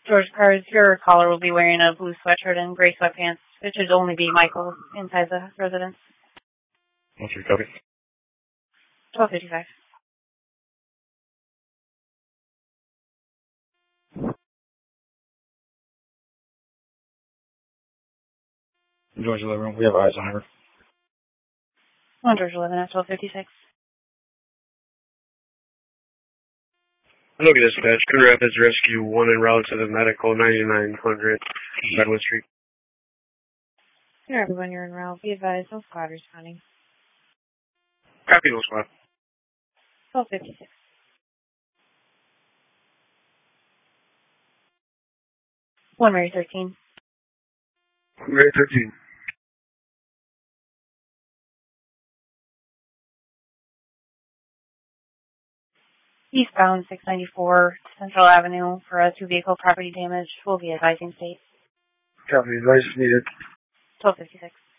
George Cars, your caller will be wearing a blue sweatshirt and gray sweatpants. It should only be Michael inside the residence. What's your copy? 1255. George 11, we have eyes on her. On George 11 at 1256. Look at dispatch. Coon Rapids Rescue 1 en route to the medical 9900 Bedwood Street. Here, everyone, you're in route. Be advised, no squad responding. Copy, no squad. 1256. One Mary 13. Mary 13. Eastbound 694 Central Avenue for a two-vehicle property damage. Will be advising state. Copy, advice needed. 1256.